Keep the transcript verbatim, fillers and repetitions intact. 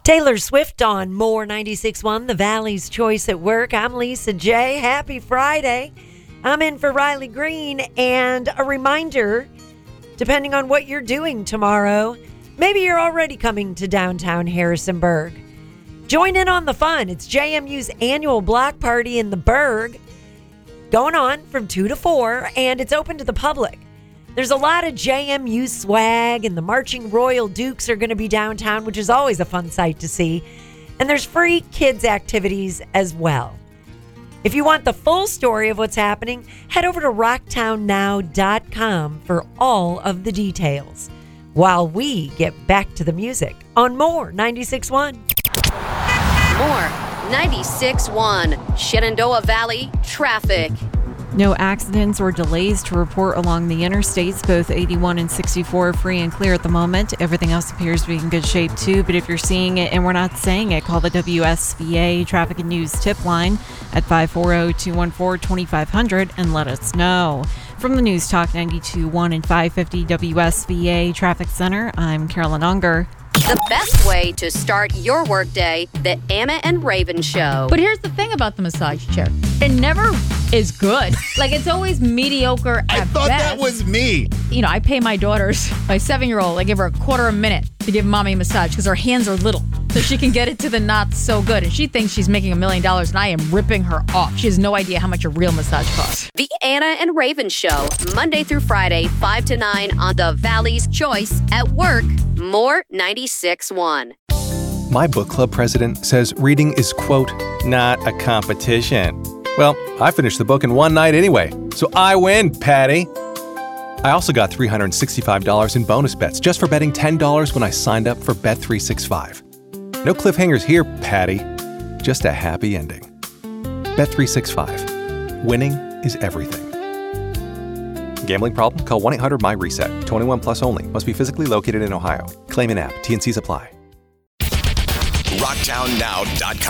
Taylor Swift on More ninety-six point one, The Valley's Choice at Work. I'm Lisa J. Happy Friday. I'm in for Riley Green. And a reminder, depending on what you're doing tomorrow, maybe you're already coming to downtown Harrisonburg. Join in on the fun. It's J M U's annual block party in the Burg, going on from two to four, and it's open to the public. There's a lot of J M U swag, and the Marching Royal Dukes are going to be downtown, which is always a fun sight to see. And there's free kids activities as well. If you want the full story of what's happening, head over to rocktown now dot com for all of the details. While we get back to the music on More ninety-six point one. More ninety-six point one. Shenandoah Valley traffic. No accidents or delays to report along the interstates. Both eighty-one and sixty-four are free and clear at the moment. Everything else appears to be in good shape too, but if you're seeing it and we're not saying it, call the W S V A Traffic and News tip line at five four zero, two one four, two five zero zero and let us know. From the News Talk ninety-two point one and five fifty W S V A Traffic Center, I'm Carolyn Unger. The best way to start your workday, the Anna and Raven Show. But here's the thing about the massage chair. It never is good. Like, it's always mediocre at I thought best. that was me. You know, I pay my daughters, my seven-year-old, I give her a quarter a minute to give mommy a massage because her hands are little. So she can get it to the not so good. And she thinks she's making a million dollars and I am ripping her off. She has no idea how much a real massage costs. The Anna and Raven Show, Monday through Friday, five to nine on the Valley's Choice at Work, More ninety-six point one. My book club president says reading is, quote, not a competition. Well, I finished the book in one night anyway, so I win, Patty. I also got three hundred sixty-five dollars in bonus bets just for betting ten dollars when I signed up for Bet three sixty-five. No cliffhangers here, Patty. Just a happy ending. Bet three sixty-five. Winning is everything. Gambling problem? Call one eight hundred my reset. twenty-one plus only. Must be physically located in Ohio. Claim in app. T and C's apply. rocktown now dot com